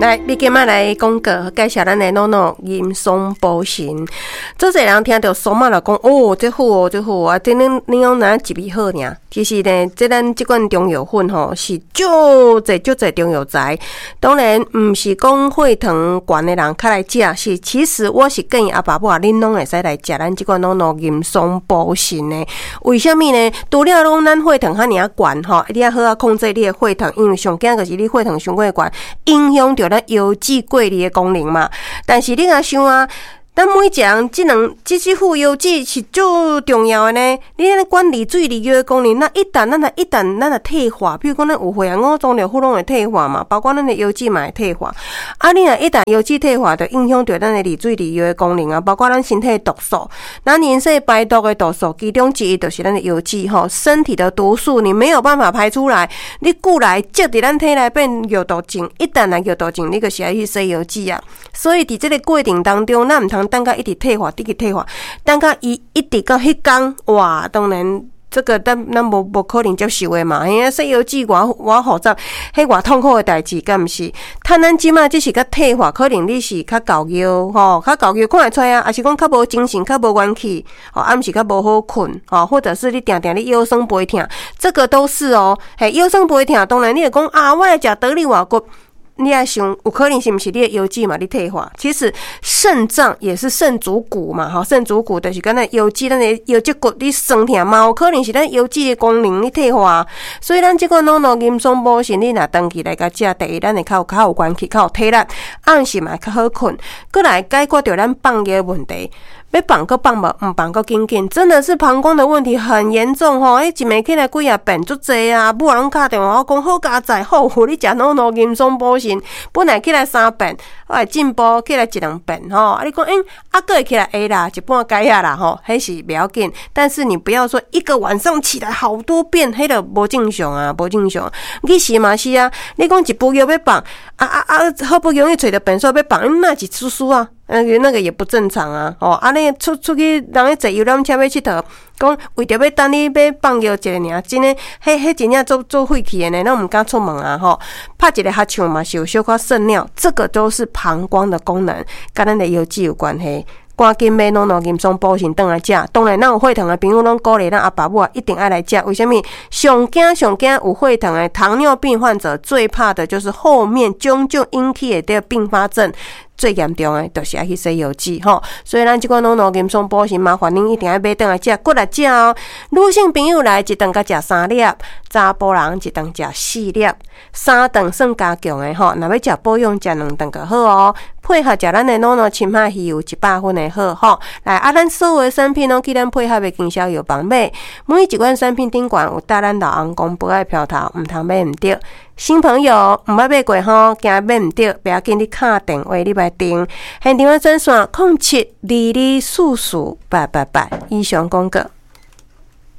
来，你今仔来讲个介绍咱的诺诺银松保险。做侪人听到松嘛就讲哦，这好哦，这好啊！这恁用哪一味好呢？其实呢，这咱这款中药粉吼是足侪中药材。当然，唔是讲血糖悬的人较来食，是其实我是建议阿爸母啊，恁拢会使来食咱这款诺诺银松保险呢。为什么呢？除了讲咱血糖遐尔啊悬吼，你要好啊控制你的血糖，因为上惊就是你血糖伤过悬，影响到咱腰子过滤的功能嘛。但是你若想啊，咱每一个人这副腰子是足重要的呢。你咧管理水利药的功能，那一旦咱退化，比如讲咱有血氧五种疗法拢会退化嘛，包括咱的腰子嘛会退化。啊，你若一旦腰子退化，就影响到咱的理水利药的功能啊，包括咱身体的毒素。咱人体排毒的毒素，其中之一就是咱的腰子吼，身体的毒素你没有办法排出来，你久来积伫咱体内变药毒症，一旦来药毒症，你就是要去洗腰子啊。所以伫这个过程当中，咱唔通等到一直退化，等到伊一直到迄天，哇，当然这个咱无可能接受的嘛。嘿啊，洗腰子偌复杂，迄偌痛苦的代志，敢毋是？趁咱即马只是较退化，可能你是较搞腰吼，较搞腰看会出啊，还是讲较无精神，较无元气，哦，暗时较无好困，哦，或者是你定你腰酸背痛，这个都是哦。嘿，腰酸背痛，当然你会讲啊，我来食得力外骨。你要想，有可能是不是你的腰子嘛？你退化，其实肾脏也是肾主骨嘛，哈，肾主骨就是跟咱腰子，咱的腰脊骨你酸痛嘛，有可能是咱腰子的功能你退化，所以咱这个诺诺银松保险，你若长期来甲食，第一咱会较有元气，较有体力，暗时嘛较好困，过来解决掉咱放尿的问题。要放个放无，唔放个紧紧，真的是膀胱的问题很严重吼！一暝起来几啊遍足济啊，母人敲电话我讲好佳哉，好，你食诺诺银松保险，本来起来3遍，我会进步起来1-2遍吼。啊，你讲个会起来会啦，一半解啊啦吼，迄是不要紧。但是你不要说一个晚上起来好多遍，迄个无正常啊，无正常。你是嘛是啊？你讲一部药要放好不容易找到便所要放，那是出书啊。那个也不正常啊！哦，你出去人咧坐游览车要佚佗，讲为着要等你要放药一个尔，真诶，迄真正做晦气诶呢，咱唔敢出门啊！吼，拍一个哈枪嘛是有小可渗尿，这个都是膀胱的功能，跟咱的腰子有关系。赶紧买诺诺银松保险回来食。当然，咱有血糖的朋友拢鼓励咱阿爸母啊一定爱来食。为什么？上惊有血糖的糖尿病患者最怕的就是后面种种引起的并发症。最严重的就是要去洗腰子吼，所以咱这款诺诺银松保险，麻烦您一定要买回来食，过来食哦。女性朋友来一顿甲食3粒，查甫人一顿食4粒，3顿算加强的吼。若要食保养，食2顿就好哦。配合食咱的诺诺青海鱼油100分的好吼。来咱所有的产品拢去咱配合的经销药房买，每一款产品顶管有带咱老翁讲不爱飘头，唔通买唔对。新朋友唔捌买过吼，惊买唔到，不要紧，你敲电话你来订。现场的专线0722448888，以上广告。